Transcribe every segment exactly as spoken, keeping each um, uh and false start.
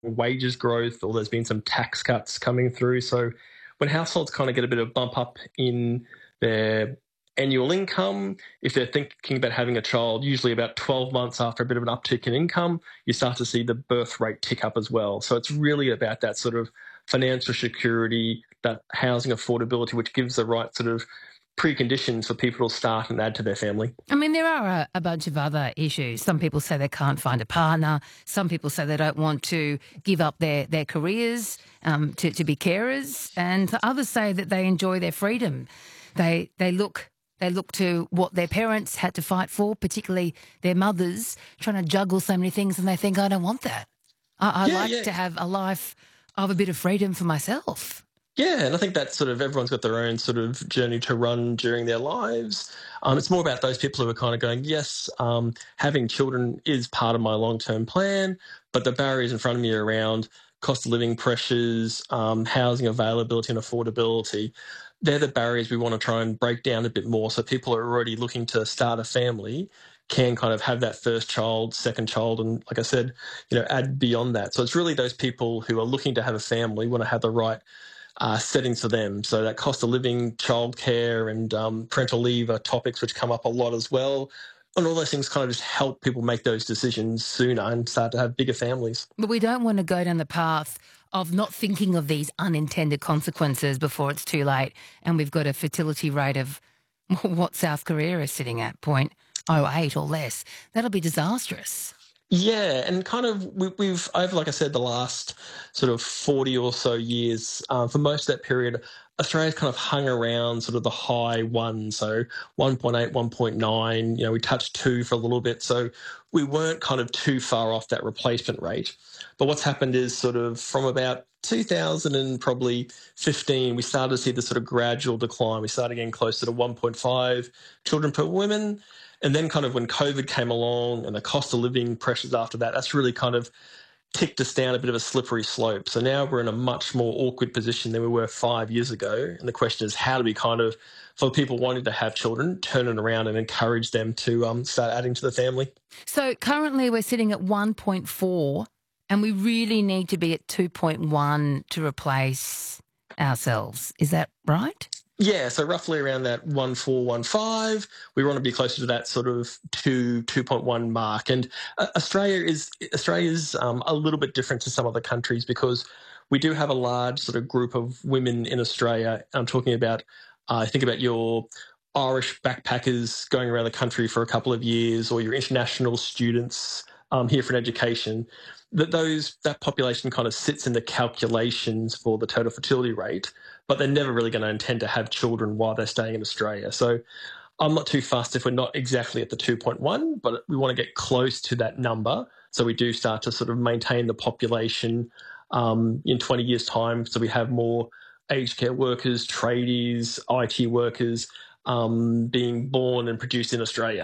wages growth, or there's been some tax cuts coming through. So when households kind of get a bit of bump up in their annual income, if they're thinking about having a child, usually about twelve months after a bit of an uptick in income, you start to see the birth rate tick up as well. So it's really about that sort of financial security, that housing affordability, which gives the right sort of preconditions for people to start and add to their family. I mean, there are a, a bunch of other issues. Some people say they can't find a partner. Some people say they don't want to give up their, their careers um, to, to be carers. And others say that they enjoy their freedom. They they look they look to what their parents had to fight for, particularly their mothers, trying to juggle so many things, and they think, I don't want that. I, I'd Yeah, like yeah. to have a life of a bit of freedom for myself. Yeah, and I think that sort of everyone's got their own sort of journey to run during their lives. Um, it's more about those people who are kind of going, yes, um, having children is part of my long-term plan, but the barriers in front of me around cost of living pressures, um, housing availability and affordability, they're the barriers we want to try and break down a bit more, so people are already looking to start a family can kind of have that first child, second child, and like I said, you know, add beyond that. So it's really those people who are looking to have a family want to have the right uh, settings for them. So that cost of living, childcare, and um, parental leave are topics which come up a lot as well. And all those things kind of just help people make those decisions sooner and start to have bigger families. But we don't want to go down the path of not thinking of these unintended consequences before it's too late. And we've got a fertility rate of what South Korea is sitting at, zero point zero eight or less. That'll be disastrous. Yeah, and kind of we, we've over, like I said, the last sort of forty or so years, uh, for most of that period, Australia's kind of hung around sort of the high one, so one point eight, one point nine. You know, we touched two for a little bit, so we weren't kind of too far off that replacement rate. But what's happened is sort of from about two thousand and probably fifteen, we started to see the sort of gradual decline. We started getting closer to one point five children per woman. And then kind of when COVID came along and the cost of living pressures after that, that's really kind of ticked us down a bit of a slippery slope. So now we're in a much more awkward position than we were five years ago. And the question is, how do we kind of, for people wanting to have children, turn it around and encourage them to um, start adding to the family? So currently we're sitting at one point four and we really need to be at two point one to replace ourselves. Is that right? Yeah, so roughly around that one four, one five, we want to be closer to that sort of two, two point one mark. And uh, Australia is Australia's um, a little bit different to some other countries because we do have a large sort of group of women in Australia. I'm talking about, uh, think about your Irish backpackers going around the country for a couple of years, or your international students um, here for an education. That those that population kind of sits in the calculations for the total fertility rate, but they're never really going to intend to have children while they're staying in Australia. So I'm not too fussed if we're not exactly at the two point one, but we want to get close to that number so we do start to sort of maintain the population um, in twenty years' time, so we have more aged care workers, tradies, I T workers um, being born and produced in Australia.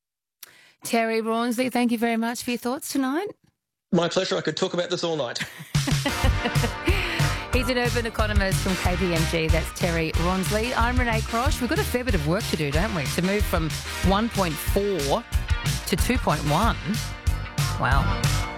Terry Rawnsley, thank you very much for your thoughts tonight. My pleasure. I could talk about this all night. He's an urban economist from K P M G. That's Terry Rawnsley. I'm Renee Crosh. We've got a fair bit of work to do, don't we? To move from one point four to two point one. Wow.